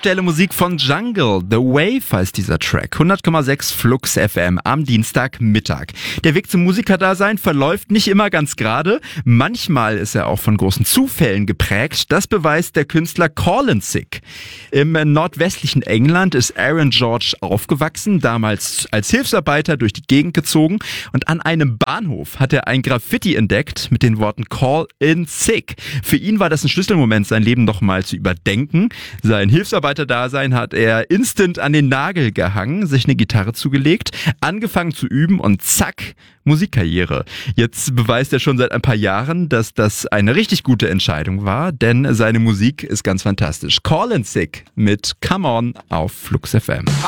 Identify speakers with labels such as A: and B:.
A: aktuelle Musik von Jungle. The Wave heißt dieser Track. 100,6 Flux FM am Dienstagmittag. Der Weg zum Musikerdasein verläuft nicht immer ganz gerade. Manchmal ist er auch von großen Zufällen geprägt. Das beweist der Künstler Callin' Sick. Im nordwestlichen England ist Aaron George aufgewachsen, damals als Hilfsarbeiter durch die Gegend gezogen. Und an einem Bahnhof hat er ein Graffiti entdeckt mit den Worten Call in Sick. Für ihn war das ein Schlüsselmoment, sein Leben nochmal zu überdenken. Sein Hilfsarbeiterdasein hat er instant an den Nagel gehangen, sich eine Gitarre zugelegt, angefangen zu üben und zack, Musikkarriere. Jetzt beweist er schon seit ein paar Jahren, dass das eine richtig gute Entscheidung war, denn seine Musik ist ganz fantastisch. Callin' Sick mit Come On auf Flux FM.